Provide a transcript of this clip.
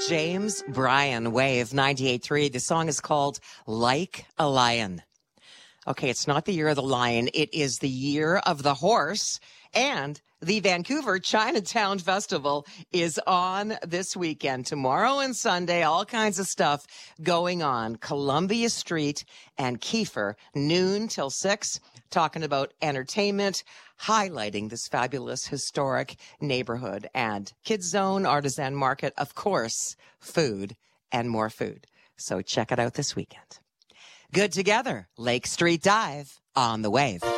James Bryan, Wave 98.3. The song is called Like a Lion. Okay, it's not the year of the lion. It is the year of the horse. And the Vancouver Chinatown Festival is on this weekend. Tomorrow and Sunday, all kinds of stuff going on. Columbia Street and Kiefer, noon till 6, talking about entertainment, highlighting this fabulous historic neighborhood. And Kids Zone, Artisan Market, of course, food and more food. So check it out this weekend. Good together, Lake Street Dive on the Wave.